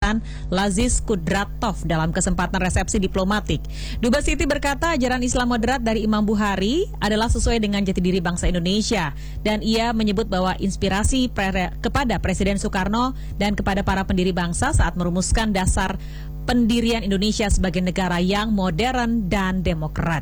Sultan Laziz Kudratov dalam kesempatan resepsi diplomatik. Dubes Siti berkata ajaran Islam moderat dari Imam Bukhari adalah sesuai dengan jati diri bangsa Indonesia, dan ia menyebut bahwa inspirasi kepada Presiden Soekarno dan kepada para pendiri bangsa saat merumuskan dasar pendirian Indonesia sebagai negara yang modern dan demokratis.